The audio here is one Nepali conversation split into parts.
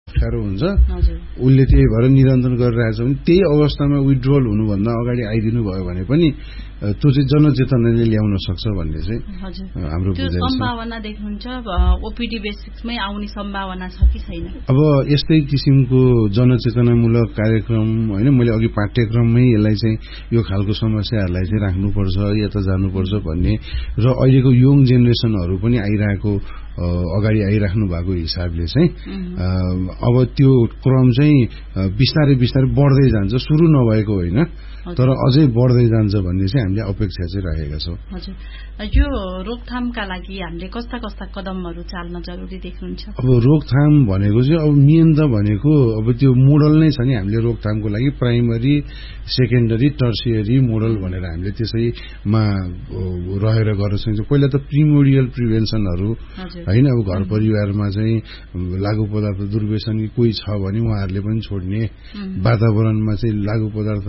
अप्ठ्यारो हुन्छ उसले त्यही भएर निरन्तरण गरिरहेछ भने त्यही अवस्थामा विथड्रल हुनुभन्दा अगाडि आइदिनु भयो भने पनि त्यो चाहिँ जनचेतनाले ल्याउन सक्छ भन्ने चाहिँ हाम्रो बुझाइ छ। सम्भावना देख्नुहुन्छ ओपीडी बेसिक्समै आउने सम्भावना छ कि छैन? अब यस्तै किसिमको जनचेतनामूलक कार्यक्रम होइन, मैले अघि पाठ्यक्रममै यसलाई चाहिँ यो खालको समस्याहरूलाई चाहिँ राख्नुपर्छ, यता जानुपर्छ भन्ने र अहिलेको यङ जेनेरेसनहरू पनि आइरहेको अगाडि आइराख्नु भएको हिसाबले चाहिँ अब त्यो क्रम चाहिँ बिस्तारै बिस्तारै बढ्दै जान्छ, सुरु नभएको होइन तर अझै बढ्दै जान्छ भन्ने चाहिँ हामीले अपेक्षा चाहिँ राखेका छौँ। हजुर, यो रोकथामका लागि हामीले कस्ता कस्ता कदमहरू चाल्न जरुरी देख्नुहुन्छ? अब रोकथाम भनेको चाहिँ अब मेन त भनेको अब त्यो मोडल नै छ नि, हामीले रोकथामको लागि प्राइमरी, सेकेन्डरी, टर्सियरी मोडल भनेर हामीले त्यसैमा रहेर गर्न सकिन्छ। पहिला त प्रिमोडियल प्रिभेन्सनहरू होइन, अब घर परिवारमा चाहिँ लागु पदार्थ दुर्व्यसनी कोही छ भने उहाँहरूले पनि छोड्ने, वातावरणमा चाहिँ लागु पदार्थ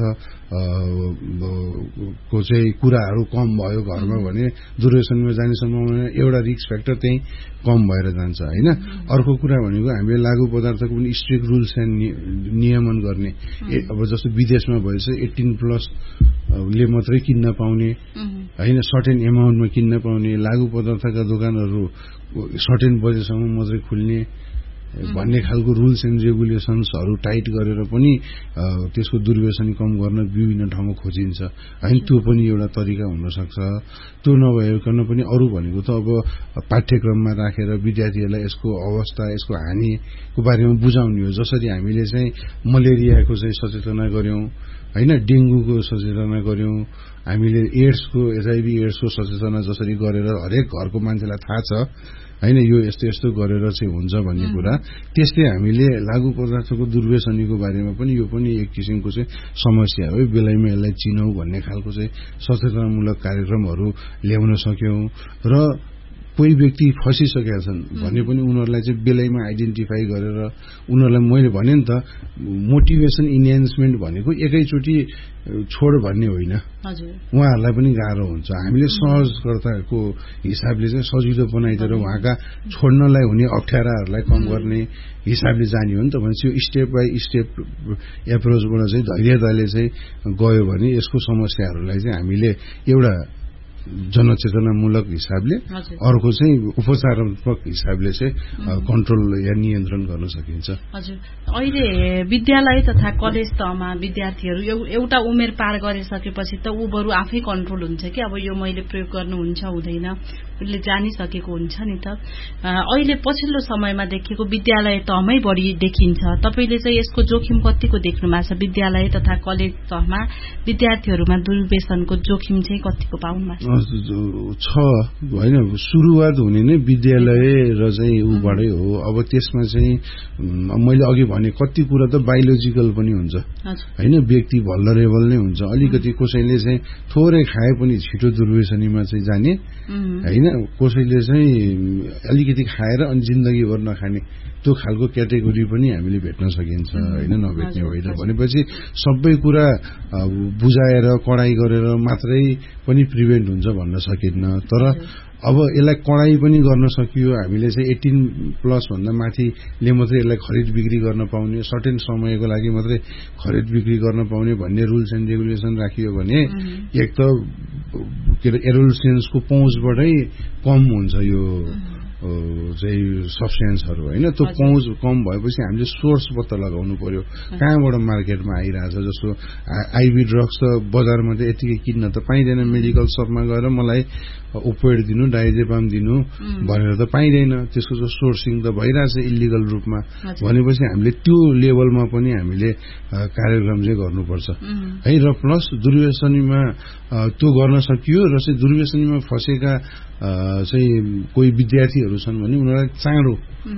को चाहिँ कुराहरू कम भयो घरमा भने दुर्व्यसनमा जाने सम्भावना एउटा रिस्क फ्याक्टर त्यही कम भएर जान्छ होइन। अर्को कुरा भनेको हामीले लागु पदार्थको पनि स्ट्रिक्ट रुल्स एन्ड नियमन गर्ने, अब जस्तो विदेशमा भएछ 18+ ले मात्रै किन्न पाउने होइन, सर्टेन एमाउन्टमा किन्न पाउने, लागु पदार्थका दोकानहरू सर्टेन बजेसम्म मात्रै खुल्ने भन्ने खालको रुल्स एन्ड रेगुलेसन्सहरू टाइट गरेर पनि त्यसको दुर्व्यसनी कम गर्न विभिन्न ठाउँमा खोजिन्छ होइन। त्यो पनि एउटा तरिका हुनसक्छ। त्यो नभइकन पनि अरू भनेको त अब पाठ्यक्रममा राखेर विद्यार्थीहरूलाई यसको अवस्था, यसको हानिको बारेमा बुझाउने हो। जसरी हामीले चाहिँ मलेरियाको चाहिँ सचेतना गर्यौं होइन, डेङ्गुको सचेतना गर्यौं, हामीले एड्सको एचआईभी एड्सको सचेतना जसरी गरेर हरेक घरको मान्छेलाई थाहा छ होइन यो यस्तो यस्तो गरेर चाहिँ हुन्छ भन्ने कुरा, त्यस्तै हामीले लागु पदार्थको दुर्व्यसनीको बारेमा पनि यो पनि एक किसिमको चाहिँ समस्या हो, बेलैमा यसलाई चिनौ भन्ने खालको चाहिँ सचेतनामूलक कार्यक्रमहरू ल्याउन सक्यौं। र कोही व्यक्ति फसिसकेका छन् भने पनि उनीहरूलाई चाहिँ बेलैमा आइडेन्टिफाई गरेर उनीहरूलाई मैले भने नि त मोटिभेसन इन्हान्समेन्ट भनेको एकैचोटि छोड भन्ने होइन, उहाँहरूलाई पनि गाह्रो हुन्छ। हामीले सहजकर्ताको हिसाबले चाहिँ सजिलो बनाइदिएर उहाँका छोड्नलाई हुने अप्ठ्याराहरूलाई कम गर्ने हिसाबले जाने हो नि त। भनेपछि यो स्टेप बाई स्टेप एप्रोचबाट चाहिँ धैर्यताले चाहिँ गयो भने यसको समस्याहरूलाई चाहिँ हामीले एउटा जनचेतनामूलक हिसाबले, अर्को चाहिँ उपचारात्मक हिसाबले चाहिँ कन्ट्रोल या नियन्त्रण गर्न सकिन्छ। हजुर, अहिले विद्यालय तथा कलेज तहमा विद्यार्थीहरू एउटा उमेर पार गरिसकेपछि त ऊ बरु आफै कन्ट्रोल हुन्छ कि अब यो मैले प्रयोग गर्नुहुन्छ हुँदैन, उसले जानिसकेको हुन्छ नि त। अहिले पछिल्लो समयमा देखिएको विद्यालय तहमै बढी देखिन्छ। तपाईले चाहिँ यसको जोखिम कतिको देख्नु भएको छ? विद्यालय तथा कलेज तहमा विद्यार्थीहरूमा दुर्व्यसनको जोखिम चाहिँ कतिको पाउनु भएको छ? होइन, सुरुवात हुने नै विद्यालय र चाहिँ ऊबाटै हो। अब त्यसमा चाहिँ मैले अघि भने कति कुरा त बायोलोजिकल पनि हुन्छ होइन, व्यक्ति भल्नरेबल नै हुन्छ। अलिकति कसैले चाहिँ थोरै खाए पनि छिटो दुर्व्यसनीमा चाहिँ जाने होइन, कसैले चाहिँ अलिकति खाएर अनि जिन्दगीभर नखाने, त्यो खालको क्याटेगोरी पनि हामीले भेट्न सकिन्छ होइन, नभेट्ने होइन। भनेपछि सबै कुरा बुझाएर कडाई गरेर मात्रै पनि प्रिभेन्ट हुन्छ भन्न सकिन्न। तर अब यसलाई कडाई पनि गर्न सकियो, हामीले चाहिँ 18+ भन्दा माथिले मात्रै यसलाई खरिद बिक्री गर्न पाउने, सर्टेन समयको लागि मात्रै खरिद बिक्री गर्न पाउने भन्ने रुल्स एन्ड रेगुलेसन राखियो भने एक त के अरे एडोलसेन्सको पहुँचबाटै कम हुन्छ यो चाहिँ सब्सटेन्सहरू होइन। त्यो पहुँच कम भएपछि हामीले सोर्स पत्ता लगाउनु पर्यो, कहाँबाट मार्केटमा आइरहेछ। जस्तो आइभी ड्रग्स त बजारमा त यतिकै किन्न त पाइँदैन, मेडिकल सपमा गएर मलाई ओपोइड दिनु, डाइजेपाम दिनु भनेर त पाइँदैन, त्यसको चाहिँ सोर्सिङ त भइरहेछ इलिगल रूपमा। भनेपछि हामीले त्यो लेभलमा पनि हामीले कार्यक्रम चाहिँ गर्नुपर्छ है। र प्लस दुर्व्यसनीमा त्यो गर्न सकियो र चाहिँ दुर्व्यसनीमा फसेका चाहिँ कोही विद्यार्थीहरू छन् भने उनीहरूलाई चाँडो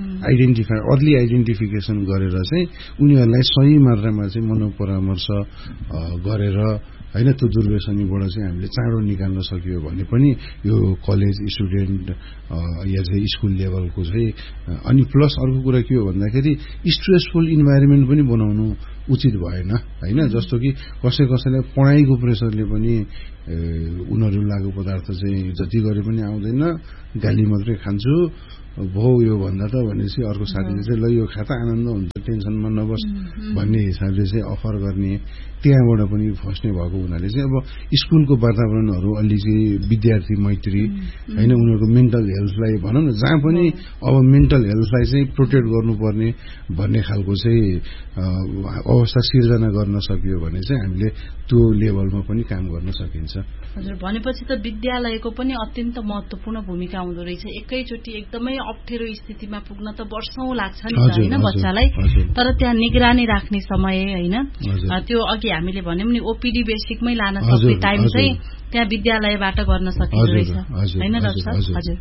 अर्ली आइडेन्टिफिकेसन गरेर चाहिँ उनीहरूलाई सही मात्रामा चाहिँ मनोपरामर्श गरेर होइन त्यो दुर्व्यसनीबाट चाहिँ हामीले चाँडो निकाल्न सकियो भने पनि यो कलेज स्टुडेन्ट या चाहिँ स्कुल लेभलको चाहिँ। अनि प्लस अर्को कुरा के हो भन्दाखेरि स्ट्रेसफुल इन्भाइरोमेन्ट पनि बनाउनु उचित भएन होइन। जस्तो कि कसैलाई पढाइको प्रेसरले पनि उनीहरू लागु पदार्थ चाहिँ जति गरे पनि आउँदैन, गाली मात्रै खान्छु भयो यो भन्दा त भनेपछि अर्को साथीले चाहिँ ल यो खाता आनन्द हुन्छ टेन्सनमा नबस् भन्ने हिसाबले चाहिँ अफर गर्ने त्यहाँबाट पनि फस्ने भएको हुनाले चाहिँ अब स्कुलको वातावरणहरू अलि चाहिँ विद्यार्थी मैत्री होइन उनीहरूको मेन्टल हेल्थलाई भनौँ न जहाँ पनि अब मेन्टल हेल्थलाई चाहिँ प्रोटेक्ट गर्नुपर्ने भन्ने खालको चाहिँ अवस्था सिर्जना गर्न सकियो भने चाहिँ हामीले त्यो लेभलमा पनि काम गर्न सकिन्छ। हजुर भनेपछि त विद्यालयको पनि अत्यन्त महत्त्वपूर्ण भूमिका हुँदो रहेछ। एकैचोटि एकदमै अप्ठ्यारो स्थितिमा पुग्न त वर्षौं लाग्छ नि त हैन बच्चालाई, तर त्यहाँ निगरानी राख्ने समय हैन त्यो अघि हामीले भन्यौं नि ओपीडी बेसिकमै लान सक्ने टाइम चाहिँ त्यहाँ विद्यालयबाट गर्न सकिन्छ रहेछ हैन डाक्टर साहब? हजुर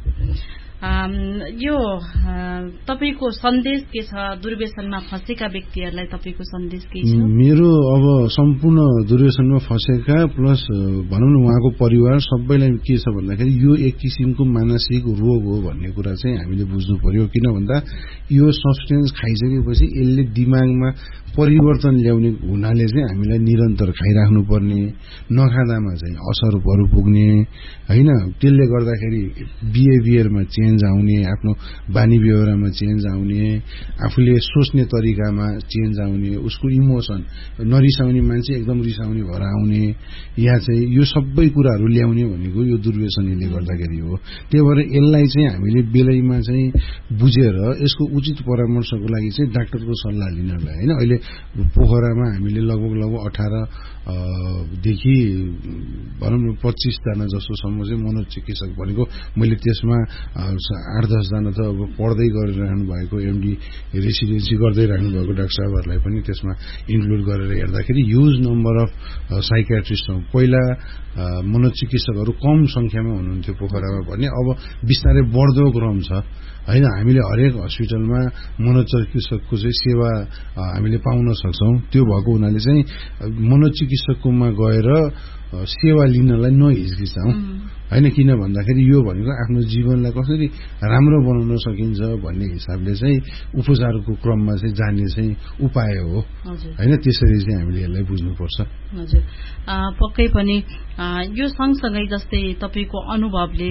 यो तपाईको सन्देश के छ दुर्व्यसनमा फँसेका व्यक्तिहरूलाई? तपाईको सन्देश के छ? मेरो अब सम्पूर्ण दुर्व्यसनमा फँसेका प्लस भनौँ न उहाँको परिवार सबैलाई के छ भन्दाखेरि यो एक किसिमको मानसिक रोग हो भन्ने कुरा चाहिँ हामीले बुझ्नु पर्यो। किन भन्दा यो सब्सटेन्स खाइसकेपछि यसले दिमागमा परिवर्तन ल्याउने हुनाले चाहिँ हामीलाई निरन्तर खाइराख्नु पर्ने, नखाँदामा चाहिँ असरहरू पुग्ने हैन, त्यसले गर्दाखेरि बिहेभियरमा चेन्ज आउने, आफ्नो बानी व्यवहारमा चेन्ज आउने, आफूले सोच्ने तरिकामा चेन्ज आउने, उसको इमोसन नरिसाउने मान्छे एकदम रिसाउने भएर आउने, या चाहिँ यो सबै कुराहरू ल्याउने भनेको यो दुर्व्यसनीले गर्दाखेरि हो। त्यही भएर यसलाई चाहिँ हामीले बेलैमा चाहिँ बुझेर यसको उचित परामर्शको लागि चाहिँ डाक्टरको सल्लाह लिनलाई हैन। अहिले पोखरामा हामीले लगभग 18 देखि भनौँ न 25 जना जसोसम्म चाहिँ मनोचिकित्सक भनेको मैले त्यसमा 8-10 जना त अब पढ्दै गरिरहनु भएको एमडी रेसिडेन्सी गर्दै रहनु भएको डाक्टर साहबहरूलाई पनि त्यसमा इन्क्लुड गरेर हेर्दाखेरि ह्युज नम्बर अफ साइकियाट्रिस्ट हौ। पहिला मनोचिकित्सकहरू कम संख्यामा हुनुहुन्थ्यो पोखरामा भने अब बिस्तारै बढ्दो क्रम छ हैन। हामीले हरेक हस्पिटलमा मनोचिकित्सकको चाहिँ सेवा हामीले पाउन सक्छौं। त्यो भएको हुनाले चाहिँ मनोचिकित्सककोमा गएर सेवा लिनलाई नहिचकिचाउँ हैन। किन भन्दाखेरि यो भनेको आफ्नो जीवनलाई कसरी राम्रो बनाउन सकिन्छ भन्ने हिसाबले चाहिँ उपचारको क्रममा चाहिँ जाने चाहिँ उपाय हो हैन। त्यसरी चाहिँ हामीले यसलाई बुझ्नुपर्छ। हजुर पक्कै पनि यो सँगसँगै जस्तै तपाईको अनुभवले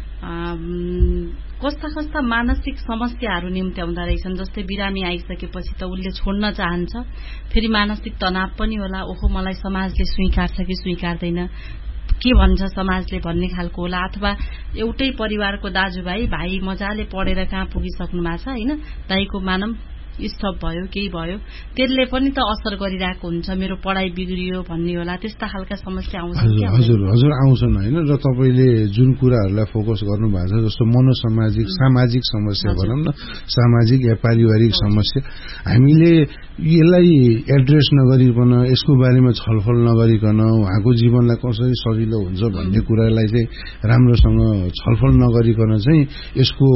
कस्ता मानसिक समस्याहरू निम्त्याउँदा रहेछन्? जस्तै बिरामी आइसकेपछि त उसले छोड्न चाहन्छ, फेरि मानसिक तनाव पनि होला, ओहो मलाई समाजले स्वीकार्छ कि स्वीकार्दैन, के भन्छ समाजले भन्ने खालको होला, अथवा एउटै परिवारको दाजुभाइ भाइ मजाले पढेर कहाँ पुगिसक्नु भएको छ हैन, दाइको मानम स्टप भयो केही भयो, त्यसले पनि त असर गरिरहेको हुन्छ, मेरो पढाइ बिग्रियो भन्ने होला, त्यस्ता खालका समस्या आउँछ। हजुर आउँछन् हैन। र तपाईले जुन कुराहरूलाई फोकस गर्नु भएको छ जस्तो मनोसामाजिक सामाजिक समस्या भनौँ न, सामाजिक या पारिवारिक समस्या, हामीले यसलाई एड्रेस नगरिकन यसको बारेमा छलफल नगरिकन उहाँको जीवनलाई कसरी सजिलो हुन्छ भन्ने कुरालाई चाहिँ राम्रोसँग छलफल नगरिकन चाहिँ यसको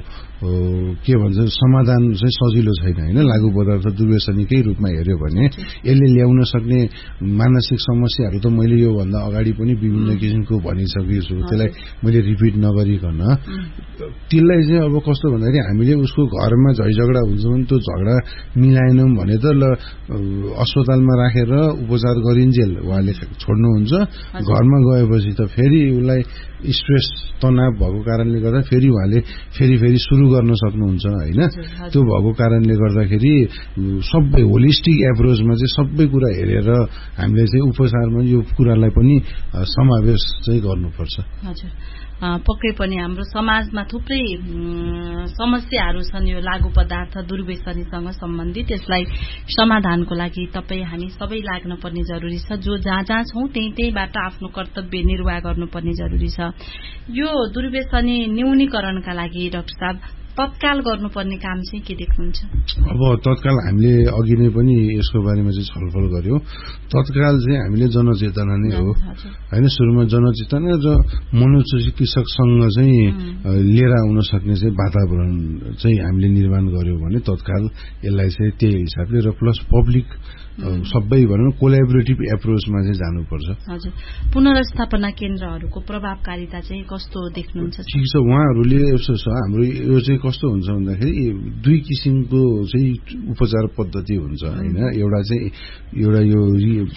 के भन्छ समाधान चाहिँ सजिलो छैन हैन। लागू पदार्थ दुर्व्यसनीकै रूपमा हेर्यो भने यसले ल्याउन सक्ने मानसिक समस्याहरू त मैले यो भन्दा अगाडि पनि विभिन्न किसिमको भनिसकेको छु, त्यसलाई मैले रिपिट नगरिकन त्यसलाई चाहिँ अब कस्तो भन्दाखेरि हामीले उसको घरमा झैझगडा हुन्छ भने त्यो झगडा मिलाएनौं भने त ल अस्पतालमा राखेर उपचार गरिन्जेल उहाँले छोड्नुहुन्छ, घरमा गएपछि त फेरि उसलाई स्ट्रेस तनाव भएको कारणले गर्दा फेरि उहाँले फेरि सुरु गर्न सक्नुहुन्छ हैन। त्यो भएको कारणले गर्दाखेरि सबै होलिस्टिक एप्रोचमा चाहिँ सबै कुरा हेरेर हामीले चाहिँ उपचारमा यो कुरालाई पनि समावेश चाहिँ गर्नुपर्छ। हजुर पक्कै पनि हाम्रो समाजमा थुप्रै समस्याहरू छन् यो लागू पदार्थ दुर्व्यसनीसँग सम्बन्धित। यसलाई समाधानको लागि तपाईँ हामी सबै लाग्न पर्ने जरुरी छ। जो जहाँ छौं त्यहीबाट आफ्नो कर्तव्य निर्वाह गर्नुपर्ने जरुरी छ। यो दुर्व्यसनी न्यूनीकरणका लागि डाक्टर साहब तत्काल गर्नुपर्ने काम चाहिँ के देख्नुहुन्छ? अब तत्काल हामीले अघि नै पनि यसको बारेमा चाहिँ छलफल गर्यौं। तत्काल चाहिँ हामीले जनचेतना नै हो हैन। सुरुमा जनचेतना र मनोचिकित्सकसँग चाहिँ लिएर आउन सक्ने चाहिँ वातावरण चाहिँ हामीले निर्माण गर्यौं भने तत्काल यसलाई चाहिँ त्यही हिसाबले र प्लस पब्लिक सबै भनौँ कोल्याबोरेटिभ एप्रोचमा चाहिँ जानुपर्छ। हजुर पुनर्स्थापना केन्द्रहरूको प्रभावकारिता चाहिँ कस्तो देख्नुहुन्छ? ठिक छ, उहाँहरूले यसो छ हाम्रो यो चाहिँ कस्तो हुन्छ भन्दाखेरि दुई किसिमको चाहिँ उपचार पद्धति हुन्छ हैन। एउटा यो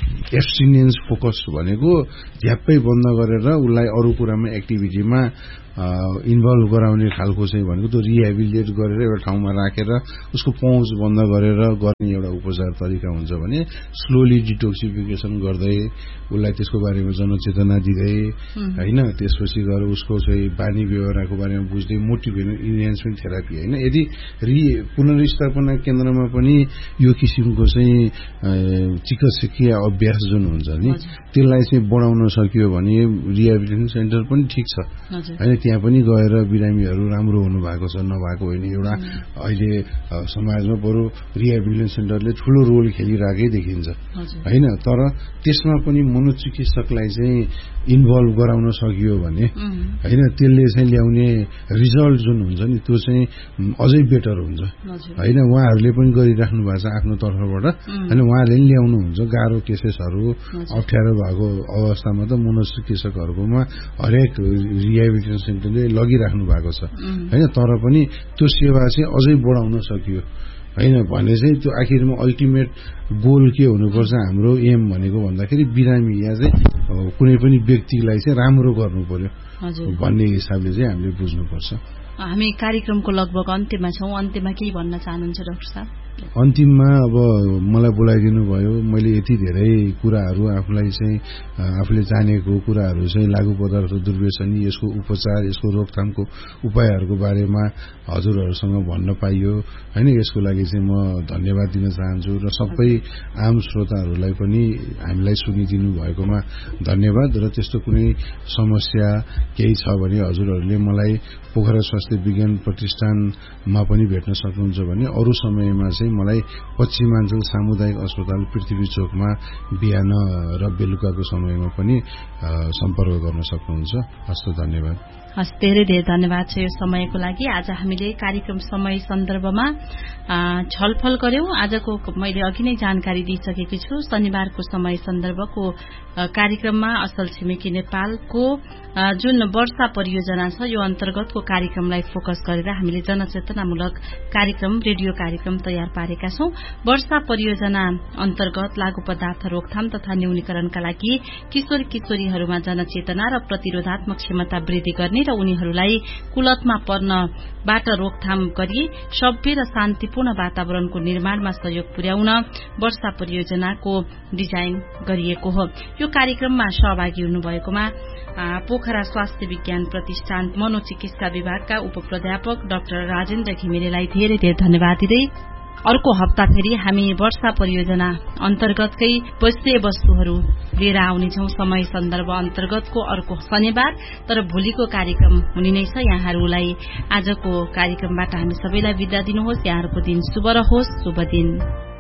एब्स्टिनेन्स फोकस भनेको झ्याप्पै बन्द गरेर उसलाई अरू कुरामा एक्टिभिटीमा इन्भल्भ गराउने खालको चाहिँ भनेको त्यो रिहेबिलिटेट गरेर एउटा ठाउँमा राखेर उसको पहुँच बन्द गरेर गर्ने एउटा उपचार तरिका हुन्छ भने स्लोली डिटोक्सिफिकेसन गर्दै उसलाई त्यसको बारेमा जनचेतना दिँदै होइन त्यसपछि गएर उसको चाहिँ बानी व्यवहारको बारेमा बुझ्दै मोटिभेसन इन्हान्समेन्ट थेरापी होइन यदि पुनर्स्थापना केन्द्रमा पनि यो किसिमको चाहिँ चिकित्सकीय अभ्यास जुन हुन्छ नि त्यसलाई चाहिँ बढाउन सकियो भने रिहेबिलिटेसन सेन्टर पनि ठिक छ होइन त्यहाँ पनि गएर बिरामीहरू राम्रो हुनु भएको छ नभएको होइन एउटा अहिले समाजमा बरु रिहेबिलिटेसन सेन्टरले ठूलो रोल खेलिरहेकै देखिन्छ होइन तर त्यसमा पनि मनोचिकित्सकलाई चाहिँ इन्भल्भ गराउन सकियो भने होइन त्यसले चाहिँ ल्याउने रिजल्ट जुन हुन्छ नि त्यो चाहिँ अझै बेटर हुन्छ होइन उहाँहरूले पनि गरिराख्नु भएको छ आफ्नो तर्फबाट होइन उहाँहरूले पनि ल्याउनुहुन्छ गाह्रो केसेसहरू अप्ठ्यारो भएको अवस्थामा त मनोचिकित्सकहरूकोमा हरेक रिहेबिलिटेसन सेन्टरले लगिराख्नु भएको छ होइन तर पनि त्यो सेवा चाहिँ अझै बढाउन सकियो होइन भने चाहिँ त्यो आखिरमा अल्टिमेट गोल के हुनुपर्छ हाम्रो एम भनेको भन्दाखेरि बिरामी या चाहिँ कुनै पनि व्यक्तिलाई चाहिँ राम्रो गर्नु पर्यो भन्ने हिसाबले चाहिँ हामीले बुझ्नुपर्छ। हामी कार्यक्रमको लगभग अन्त्यमा छौं अन्त्यमा केही भन्न चाहनुहुन्छ डाक्टर साहब? अन्तिममा अब मलाई बोलाइदिनु भयो मैले यति धेरै कुराहरू आफूलाई चाहिँ आफूले जानेको कुराहरू चाहिँ लागु पदार्थ दुर्व्यसनी यसको उपचार यसको रोकथामको उपायहरूको बारेमा हजुरहरूसँग भन्न पाइयो हैन यसको लागि चाहिँ म धन्यवाद दिन चाहन्छु र सबै आम श्रोताहरूलाई पनि हामीलाई सुनिदिनु भएकोमा धन्यवाद र त्यस्तो कुनै समस्या केही छ भने हजुरहरूले मलाई पोखरा स्वास्थ्य विज्ञान प्रतिष्ठानमा पनि भेट्न सक्नुहुन्छ भने अरू समयमा चाहिँ मलाई पश्चिमाञ्चल सामुदायिक अस्पताल पृथ्वी चोकमा बिहान र बेलुकाको समयमा पनि सम्पर्क गर्न सक्नुहुन्छ। हस्त धन्यवाद। हस् धेरै धेरै धन्यवाद छ यो समयको लागि। आज हामीले कार्यक्रम समय सन्दर्भमा छलफल गर्यौं। आजको मैले अघि नै जानकारी दिइसकेकी छु शनिबारको समय सन्दर्भको कार्यक्रममा असल छिमेकी नेपालको जुन वर्षा परियोजना छ यो अन्तर्गतको कार्यक्रमलाई फोकस गरेर हामीले जनचेतनामूलक कार्यक्रम रेडियो कार्यक्रम तयार पारेका छौं। वर्षा परियोजना अन्तर्गत लागू पदार्थ रोकथाम तथा न्यूनीकरणका लागि किशोर किशोरीहरूमा जनचेतना र प्रतिरोधात्मक क्षमता वृद्धि गर्ने र उनीहरूलाई कुलतमा पर्नबाट रोकथाम गरी सभ्य र शान्तिपूर्ण वातावरणको निर्माणमा सहयोग पुर्याउन वर्षा परियोजनाको डिजाइन गरिएको हो। यो कार्यक्रममा सहभागी हुनुभएकोमा पोखरा स्वास्थ्य विज्ञान प्रतिष्ठान मनोचिकित्सा विभागका उपप्राध्यापक डाक्टर राजेन्द्र घिमिरेलाई धेरै धेरै धन्यवाद दिँदै अर्को हप्ता फेरि हामी वर्षा परियोजना अन्तर्गतकै विषय वस्तुहरू लिएर आउनेछौं। समय सन्दर्भ अन्तर्गतको अर्को शनिबार तर भोलिको कार्यक्रम हुने नै छ। यहाँहरूलाई आजको कार्यक्रमबाट हामी सबैलाई बिदा दिनुहोस्। यहाँहरूको दिन शुभ रहोस्। शुभ दिन।